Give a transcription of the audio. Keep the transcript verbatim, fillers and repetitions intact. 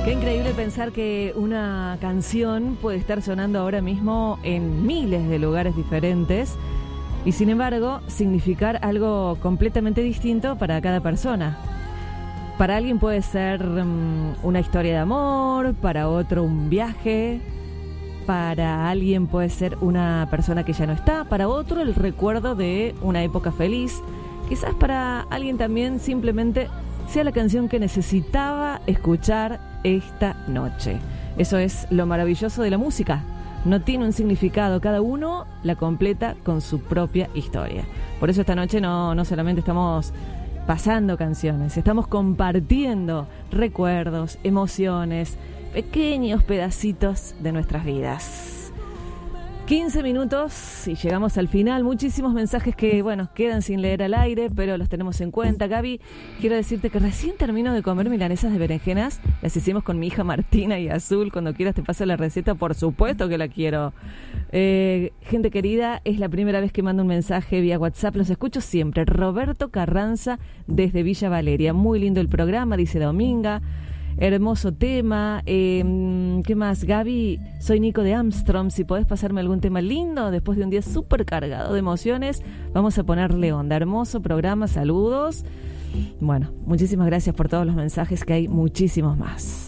Qué increíble pensar que una canción puede estar sonando ahora mismo en miles de lugares diferentes y sin embargo significar algo completamente distinto para cada persona. Para alguien puede ser um, una historia de amor, para otro un viaje, para alguien puede ser una persona que ya no está, para otro el recuerdo de una época feliz, quizás para alguien también simplemente sea la canción que necesitaba escuchar esta noche. Eso es lo maravilloso de la música. No tiene un significado, cada uno la completa con su propia historia. Por eso esta noche no, no solamente estamos pasando canciones, estamos compartiendo recuerdos, emociones, pequeños pedacitos de nuestras vidas. quince minutos y llegamos al final. Muchísimos mensajes que, bueno, quedan sin leer al aire, pero los tenemos en cuenta. Gaby, quiero decirte que recién termino de comer milanesas de berenjenas. Las hicimos con mi hija Martina y Azul. Cuando quieras te paso la receta, por supuesto que la quiero. Eh, gente querida, es la primera vez que mando un mensaje vía WhatsApp. Los escucho siempre. Roberto Carranza desde Villa Valeria. Muy lindo el programa, dice Dominga. Hermoso tema. Eh, ¿Qué más, Gaby? Soy Nico de Armstrong. Si podés pasarme algún tema lindo después de un día súper cargado de emociones, vamos a ponerle onda. Hermoso programa, saludos. Bueno, muchísimas gracias por todos los mensajes, que hay muchísimos más.